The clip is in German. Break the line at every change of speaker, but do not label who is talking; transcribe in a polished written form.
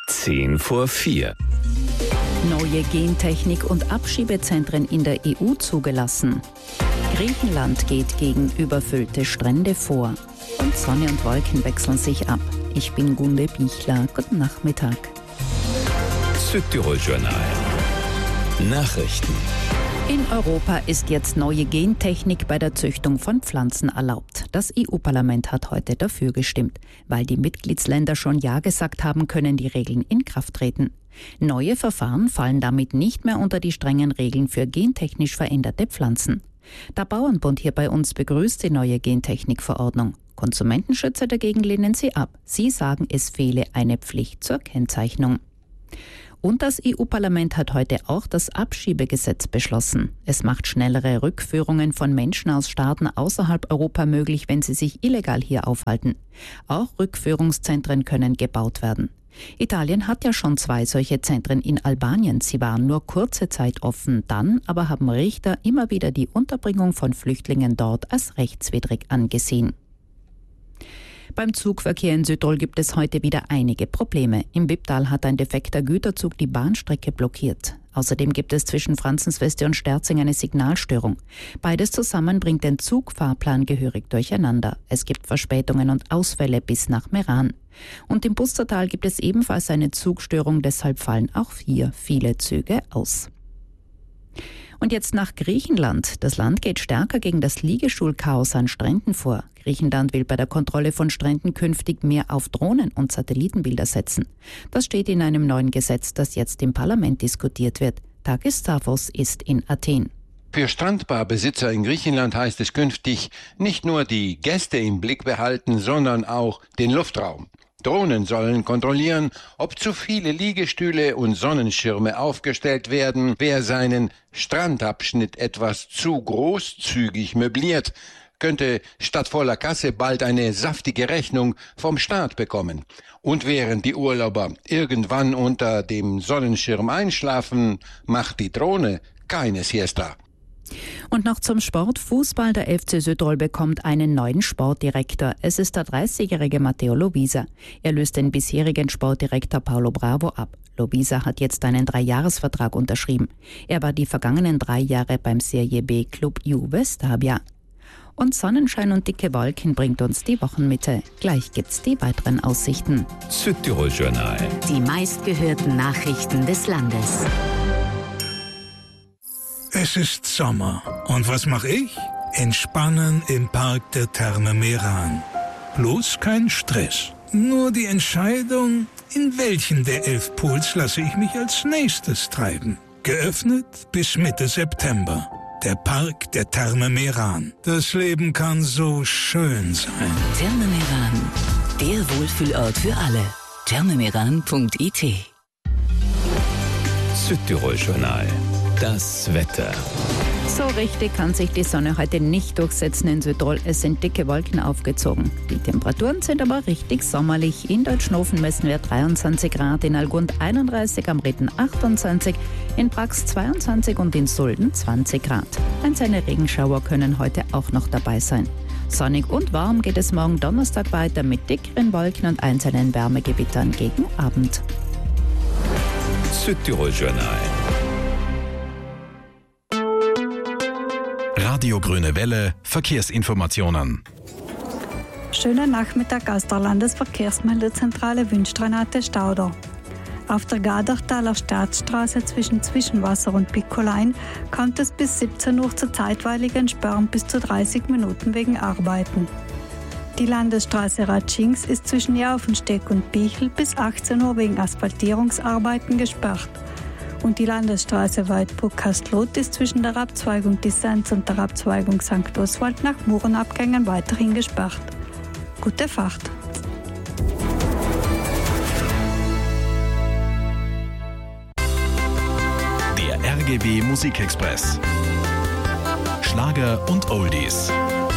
4:10.
Neue Gentechnik und Abschiebezentren in der EU zugelassen. Griechenland geht gegen überfüllte Strände vor. Und Sonne und Wolken wechseln sich ab. Ich bin Gunde Bichler. Guten Nachmittag.
Südtirol-Journal. Nachrichten.
In Europa ist jetzt neue Gentechnik bei der Züchtung von Pflanzen erlaubt. Das EU-Parlament hat heute dafür gestimmt. Weil die Mitgliedsländer schon Ja gesagt haben, können die Regeln in Kraft treten. Neue Verfahren fallen damit nicht mehr unter die strengen Regeln für gentechnisch veränderte Pflanzen. Der Bauernbund hier bei uns begrüßt die neue Gentechnikverordnung. Konsumentenschützer dagegen lehnen sie ab. Sie sagen, es fehle eine Pflicht zur Kennzeichnung. Und das EU-Parlament hat heute auch das Abschiebegesetz beschlossen. Es macht schnellere Rückführungen von Menschen aus Staaten außerhalb Europa möglich, wenn sie sich illegal hier aufhalten. Auch Rückführungszentren können gebaut werden. Italien hat ja schon 2 solche Zentren in Albanien. Sie waren nur kurze Zeit offen. Dann aber haben Richter immer wieder die Unterbringung von Flüchtlingen dort als rechtswidrig angesehen. Beim Zugverkehr in Südtirol gibt es heute wieder einige Probleme. Im Bibtal hat ein defekter Güterzug die Bahnstrecke blockiert. Außerdem gibt es zwischen Franzensweste und Sterzing eine Signalstörung. Beides zusammen bringt den Zugfahrplan gehörig durcheinander. Es gibt Verspätungen und Ausfälle bis nach Meran. Und im Bustertal gibt es ebenfalls eine Zugstörung, deshalb fallen auch hier viele Züge aus. Und jetzt nach Griechenland. Das Land geht stärker gegen das Liegestuhlchaos an Stränden vor. Griechenland will bei der Kontrolle von Stränden künftig mehr auf Drohnen und Satellitenbilder setzen. Das steht in einem neuen Gesetz, das jetzt im Parlament diskutiert wird. Takis Stavros ist in Athen.
Für Strandbarbesitzer in Griechenland heißt es künftig nicht nur die Gäste im Blick behalten, sondern auch den Luftraum. Drohnen sollen kontrollieren, ob zu viele Liegestühle und Sonnenschirme aufgestellt werden, wer seinen Strandabschnitt etwas zu großzügig möbliert, könnte statt voller Kasse bald eine saftige Rechnung vom Staat bekommen. Und während die Urlauber irgendwann unter dem Sonnenschirm einschlafen, macht die Drohne keine Siesta.
Und noch zum Sport. Fußball. Der FC Südtirol bekommt einen neuen Sportdirektor. Es ist der 30-jährige Matteo Lovisa. Er löst den bisherigen Sportdirektor Paulo Bravo ab. Lovisa hat jetzt einen 3-Jahres-Vertrag unterschrieben. Er war die vergangenen 3 Jahre beim Serie B-Club Juve Stabia. Und Sonnenschein und dicke Wolken bringt uns die Wochenmitte. Gleich gibt's die weiteren Aussichten.
Südtirol-Journal.
Die meistgehörten Nachrichten des Landes.
Es ist Sommer. Und was mache ich? Entspannen im Park der Therme Meran. Bloß kein Stress. Nur die Entscheidung, in welchen der 11 Pools lasse ich mich als nächstes treiben. Geöffnet bis Mitte September. Der Park der Therme Meran. Das Leben kann so schön sein.
Therme Meran, der Wohlfühlort für alle. thermemeran.it.
Südtirol-Journal. Das Wetter.
So richtig kann sich die Sonne heute nicht durchsetzen in Südtirol. Es sind dicke Wolken aufgezogen. Die Temperaturen sind aber richtig sommerlich. In Deutschnofen messen wir 23 Grad, in Algund 31, am Ritten 28, in Brax 22 und in Sulden 20 Grad. Einzelne Regenschauer können heute auch noch dabei sein. Sonnig und warm geht es morgen Donnerstag weiter mit dickeren Wolken und einzelnen Wärmegewittern gegen Abend.
Südtirol-Journal.
Radio Grüne Welle, Verkehrsinformationen.
Schönen Nachmittag aus der Landesverkehrsmeldezentrale wünscht Renate Stauder. Auf der Gadertaler Staatsstraße zwischen Zwischenwasser und Piccolein kommt es bis 17 Uhr zu zeitweiligen Sperren bis zu 30 Minuten wegen Arbeiten. Die Landesstraße Ratschings ist zwischen Jaufensteck und Bichl bis 18 Uhr wegen Asphaltierungsarbeiten gesperrt. Und die Landesstraße Waldburg-Kastlot ist zwischen der Abzweigung Dissenz und der Abzweigung St. Oswald nach Murenabgängen weiterhin gesperrt. Gute Fahrt!
Der RGW Musikexpress. Schlager und Oldies.